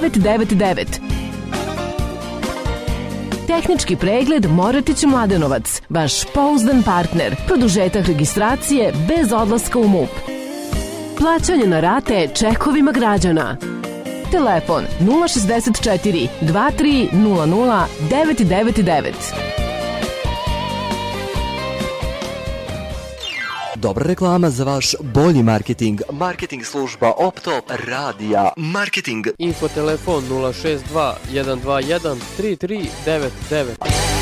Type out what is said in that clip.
999. Tehnički pregled Moratić Mladenovac, vaš pouzdan partner, produžetak registracije bez odlaska u MUP. Plaćanje na rate čekovima građana. Telefon 064 2300 999. Dobra reklama za vaš bolji marketing. Marketing služba Optop Radija. Marketing. Infotelefon 062 121 3399.